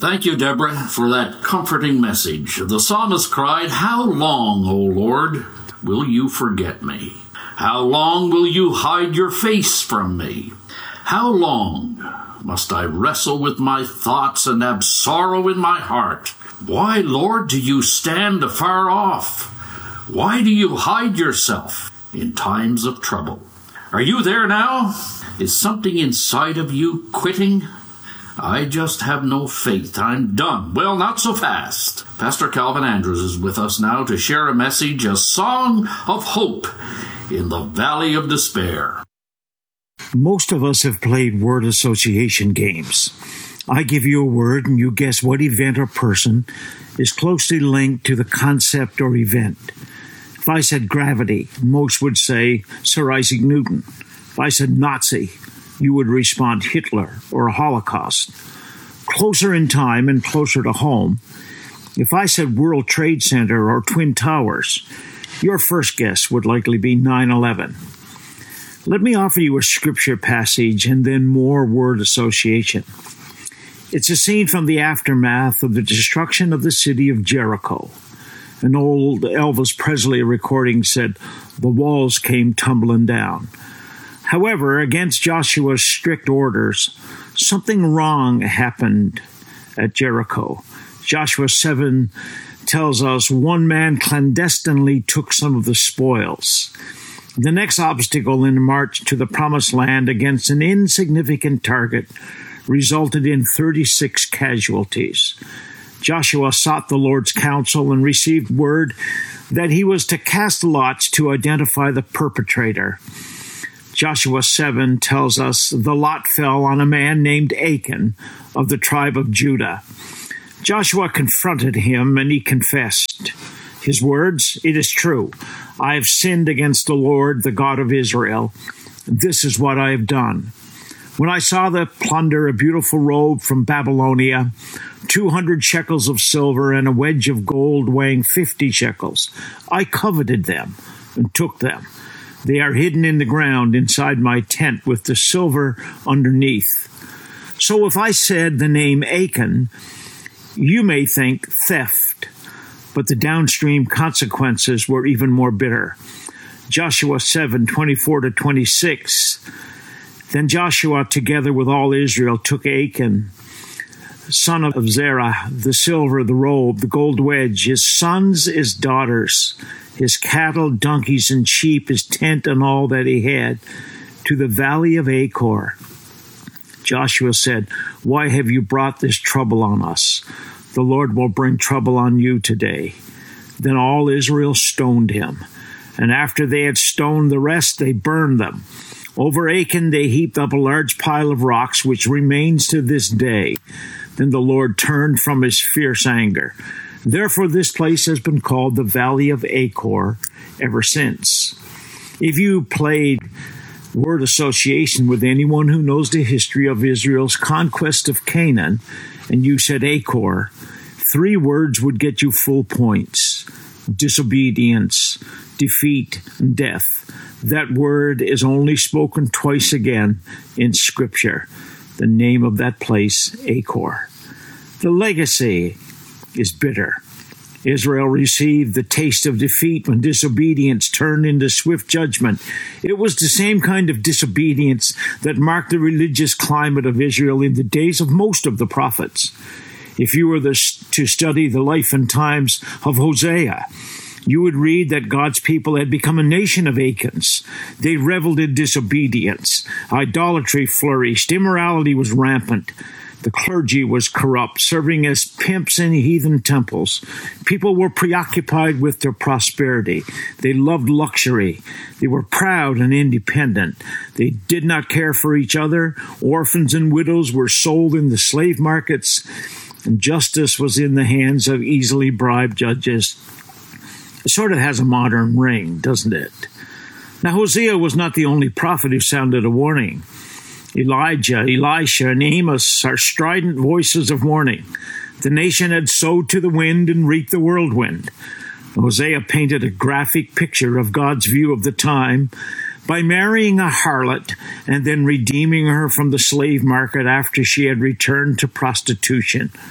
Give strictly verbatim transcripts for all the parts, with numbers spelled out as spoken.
Thank you, Deborah, for that comforting message. The psalmist cried, "How long, O Lord, will you forget me? How long will you hide your face from me? How long must I wrestle with my thoughts and have sorrow in my heart? Why, Lord, do you stand afar off? Why do you hide yourself in times of trouble?" Are you there now? Is something inside of you quitting? I just have no faith. I'm done. Well, not so fast. Pastor Calvin Andrews is with us now to share a message, a song of hope in the valley of despair. Most of us have played word association games. I give you a word and you guess what event or person is closely linked to the concept or event. If I said gravity, most would say Sir Isaac Newton. If I said Nazi, you would respond Hitler or Holocaust. Closer in time and closer to home, if I said World Trade Center or Twin Towers, your first guess would likely be nine eleven. Let me offer you a scripture passage and then more word association. It's a scene from the aftermath of the destruction of the city of Jericho. An old Elvis Presley recording said, "The walls came tumbling down." However, against Joshua's strict orders, something wrong happened at Jericho. Joshua seven tells us one man clandestinely took some of the spoils. The next obstacle in the march to the promised land against an insignificant target resulted in thirty-six casualties. Joshua sought the Lord's counsel and received word that he was to cast lots to identify the perpetrator. Joshua seven tells us the lot fell on a man named Achan of the tribe of Judah. Joshua confronted him and he confessed. His words, "It is true. I have sinned against the Lord, the God of Israel. This is what I have done. When I saw the plunder, a beautiful robe from Babylonia, two hundred shekels of silver, and a wedge of gold weighing fifty shekels, I coveted them and took them. They are hidden in the ground inside my tent with the silver underneath." So if I said the name Achan, you may think theft, but the downstream consequences were even more bitter. Joshua seven, twenty-four to twenty-six. Then Joshua, together with all Israel, took Achan, son of Zerah, the silver, the robe, the gold wedge, his sons, his daughters, his cattle, donkeys, and sheep, his tent, and all that he had, to the valley of Achor. Joshua said, "Why have you brought this trouble on us? The Lord will bring trouble on you today." Then all Israel stoned him, and after they had stoned the rest, they burned them. Over Achan they heaped up a large pile of rocks, which remains to this day. Then the Lord turned from his fierce anger. Therefore this place has been called the Valley of Achor ever since. If you played word association with anyone who knows the history of Israel's conquest of Canaan, and you said Achor, three words would get you full points: disobedience, defeat, and death. That word is only spoken twice again in Scripture. The name of that place, Achor. The legacy is bitter. Israel received the taste of defeat when disobedience turned into swift judgment. It was the same kind of disobedience that marked the religious climate of Israel in the days of most of the prophets. If you were to study the life and times of Hosea, you would read that God's people had become a nation of Achans. They reveled in disobedience. Idolatry flourished. Immorality was rampant. The clergy was corrupt, serving as pimps in heathen temples. People were preoccupied with their prosperity. They loved luxury. They were proud and independent. They did not care for each other. Orphans and widows were sold in the slave markets, and justice was in the hands of easily bribed judges. It sort of has a modern ring, doesn't it? Now, Hosea was not the only prophet who sounded a warning. Elijah, Elisha, and Amos are strident voices of warning. The nation had sowed to the wind and reaped the whirlwind. Hosea painted a graphic picture of God's view of the time by marrying a harlot and then redeeming her from the slave market after she had returned to prostitution.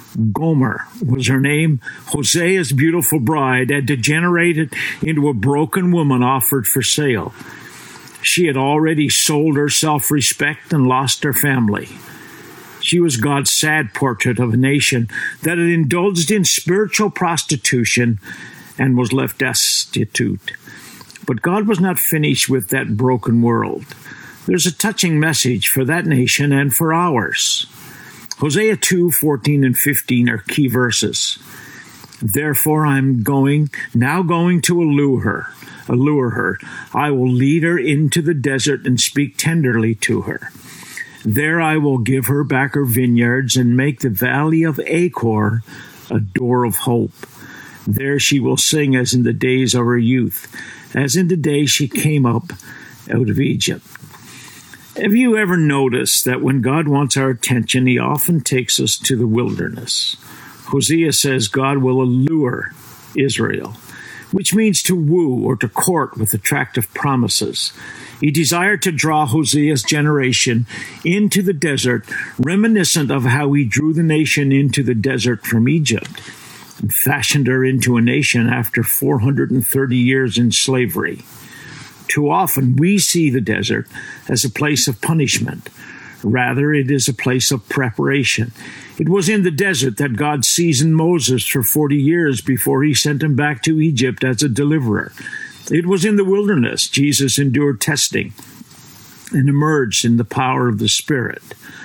Gomer was her name, Hosea's beautiful bride, had degenerated into a broken woman offered for sale. She had already sold her self-respect and lost her family. She was God's sad portrait of a nation that had indulged in spiritual prostitution and was left destitute. But God was not finished with that broken world. There's a touching message for that nation and for ours. Hosea two, fourteen and fifteen are key verses. Therefore I'm going, now going to allure her, allure her. I will lead her into the desert and speak tenderly to her. There I will give her back her vineyards and make the valley of Achor a door of hope. There she will sing as in the days of her youth, as in the day she came up out of Egypt. Have you ever noticed that when God wants our attention, he often takes us to the wilderness? Hosea says God will allure Israel, which means to woo or to court with attractive promises. He desired to draw Hosea's generation into the desert, reminiscent of how he drew the nation into the desert from Egypt and fashioned her into a nation after four hundred thirty years in slavery. Too often we see the desert as a place of punishment. Rather, it is a place of preparation. It was in the desert that God seasoned Moses for forty years before he sent him back to Egypt as a deliverer. It was in the wilderness Jesus endured testing and emerged in the power of the Spirit.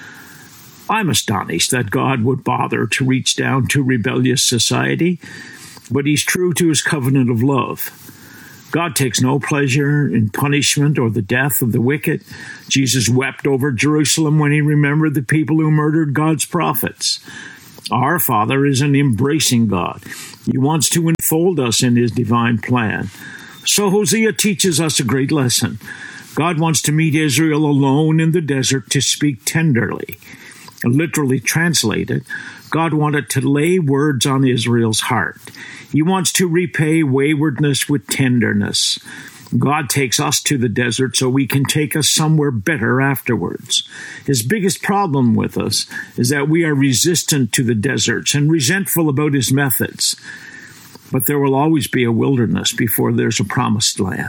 I'm astonished that God would bother to reach down to rebellious society, but he's true to his covenant of love. God takes no pleasure in punishment or the death of the wicked. Jesus wept over Jerusalem when he remembered the people who murdered God's prophets. Our Father is an embracing God. He wants to enfold us in his divine plan. So Hosea teaches us a great lesson. God wants to meet Israel alone in the desert to speak tenderly. Literally translated, God wanted to lay words on Israel's heart. He wants to repay waywardness with tenderness. God takes us to the desert so he can take us somewhere better afterwards. His biggest problem with us is that we are resistant to the deserts and resentful about his methods. But there will always be a wilderness before there's a promised land.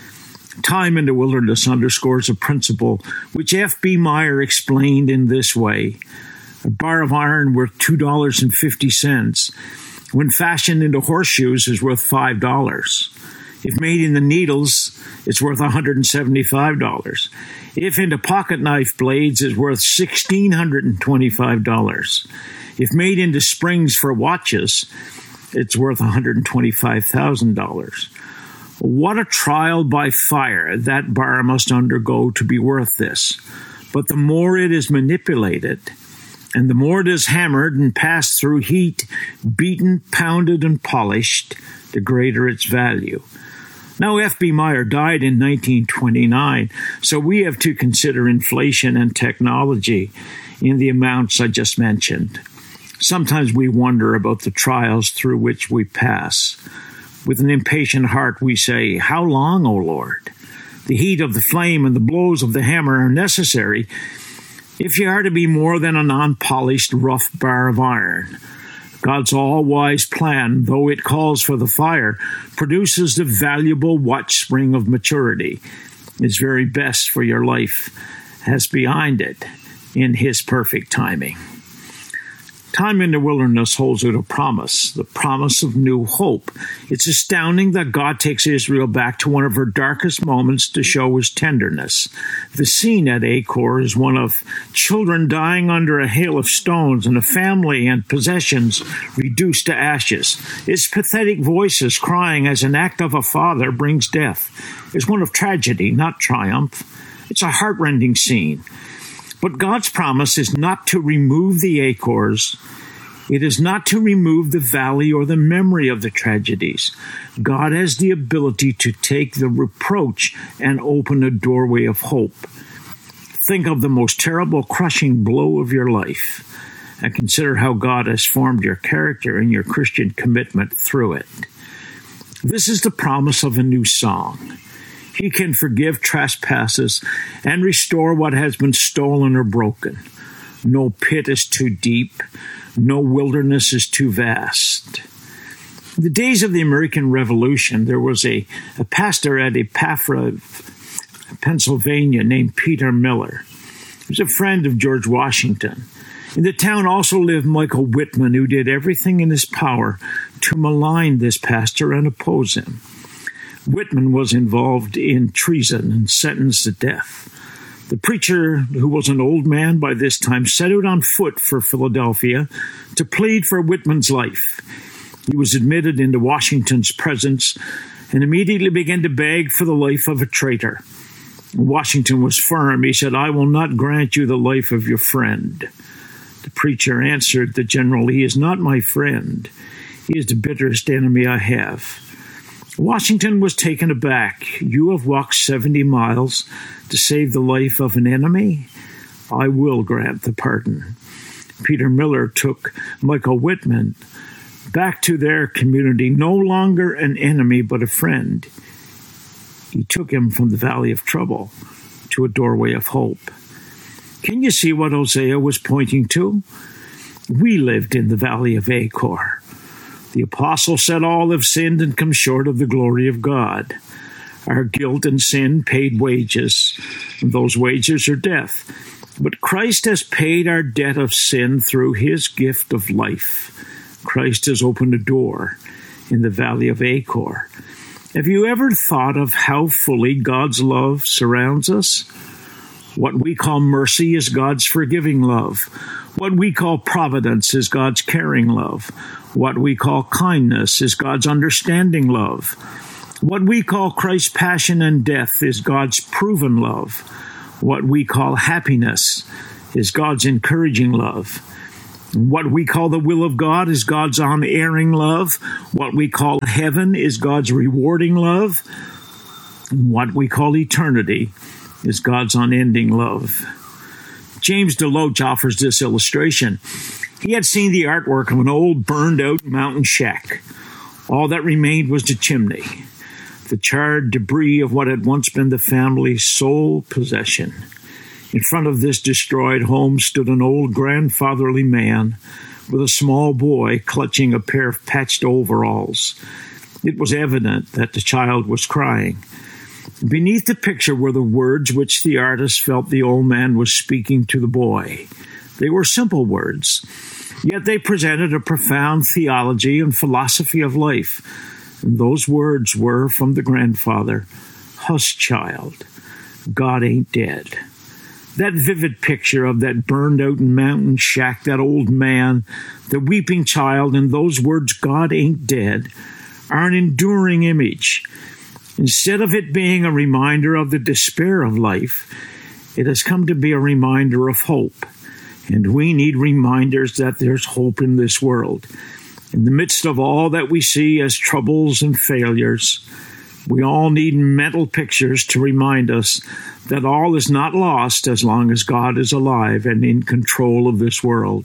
Time in the wilderness underscores a principle which F B Meyer explained in this way. A bar of iron worth two dollars and fifty cents, when fashioned into horseshoes, is worth five dollars. If made into needles, it's worth one hundred seventy-five dollars. If into pocket knife blades, it's worth one thousand six hundred twenty-five dollars. If made into springs for watches, it's worth one hundred twenty-five thousand dollars. What a trial by fire that bar must undergo to be worth this. But the more it is manipulated, and the more it is hammered and passed through heat, beaten, pounded, and polished, the greater its value. Now, F B Meyer died in nineteen twenty-nine, so we have to consider inflation and technology in the amounts I just mentioned. Sometimes we wonder about the trials through which we pass. With an impatient heart, we say, "How long, O Lord?" The heat of the flame and the blows of the hammer are necessary if you are to be more than a non-polished, rough bar of iron. God's all-wise plan, though it calls for the fire, produces the valuable watchspring of maturity. Its very best for your life has behind it in his perfect timing. Time in the wilderness holds out a promise, the promise of new hope. It's astounding that God takes Israel back to one of her darkest moments to show his tenderness. The scene at Achor is one of children dying under a hail of stones and a family and possessions reduced to ashes. It's pathetic voices crying as an act of a father brings death. It's one of tragedy, not triumph. It's a heartrending scene. But God's promise is not to remove the Achors. It is not to remove the valley or the memory of the tragedies. God has the ability to take the reproach and open a doorway of hope. Think of the most terrible, crushing blow of your life, and consider how God has formed your character and your Christian commitment through it. This is the promise of a new song. He can forgive trespasses and restore what has been stolen or broken. No pit is too deep. No wilderness is too vast. In the days of the American Revolution, there was a, a pastor at Epaphroditus, Pennsylvania, named Peter Miller. He was a friend of George Washington. In the town also lived Michael Whitman, who did everything in his power to malign this pastor and oppose him. Whitman was involved in treason and sentenced to death. The preacher, who was an old man by this time, set out on foot for Philadelphia to plead for Whitman's life. He was admitted into Washington's presence and immediately began to beg for the life of a traitor. Washington was firm. He said, "I will not grant you the life of your friend." The preacher answered the general, "He is not my friend. He is the bitterest enemy I have." Washington was taken aback. "You have walked seventy miles to save the life of an enemy? I will grant the pardon." Peter Miller took Michael Whitman back to their community, no longer an enemy but a friend. He took him from the valley of trouble to a doorway of hope. Can you see what Hosea was pointing to? We lived in the valley of Achor. The apostle said all have sinned and come short of the glory of God. Our guilt and sin paid wages, and those wages are death. But Christ has paid our debt of sin through his gift of life. Christ has opened a door in the valley of Achor. Have you ever thought of how fully God's love surrounds us? What we call mercy is God's forgiving love. What we call providence is God's caring love. What we call kindness is God's understanding love. What we call Christ's passion and death is God's proven love. What we call happiness is God's encouraging love. What we call the will of God is God's unerring love. What we call heaven is God's rewarding love. What we call eternity is God's unending love. James DeLoach offers this illustration. He had seen the artwork of an old burned-out mountain shack. All that remained was the chimney, the charred debris of what had once been the family's sole possession. In front of this destroyed home stood an old grandfatherly man with a small boy clutching a pair of patched overalls. It was evident that the child was crying. Beneath the picture were the words which the artist felt the old man was speaking to the boy. They were simple words, yet they presented a profound theology and philosophy of life. And those words were from the grandfather, "Hush, child, God ain't dead." That vivid picture of that burned-out mountain shack, that old man, the weeping child, and those words, "God ain't dead," are an enduring image. Instead of it being a reminder of the despair of life, it has come to be a reminder of hope. And we need reminders that there's hope in this world. In the midst of all that we see as troubles and failures, we all need mental pictures to remind us that all is not lost as long as God is alive and in control of this world.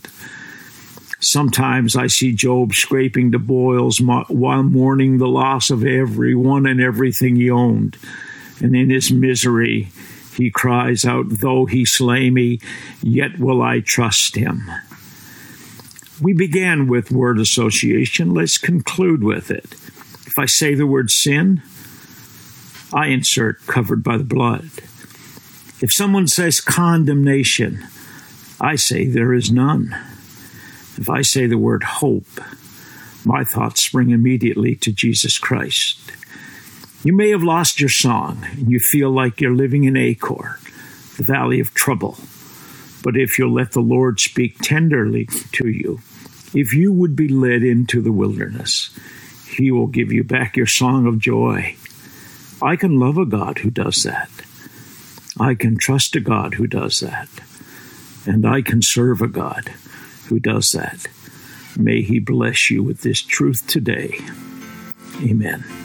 Sometimes I see Job scraping the boils while mourning the loss of everyone and everything he owned. And in his misery, he cries out, "Though he slay me, yet will I trust him." We began with word association. Let's conclude with it. If I say the word sin, I insert covered by the blood. If someone says condemnation, I say there is none. If I say the word hope, my thoughts spring immediately to Jesus Christ. You may have lost your song, and you feel like you're living in Achor, the valley of trouble. But if you'll let the Lord speak tenderly to you, if you would be led into the wilderness, he will give you back your song of joy. I can love a God who does that. I can trust a God who does that. And I can serve a God who does that. May he bless you with this truth today. Amen.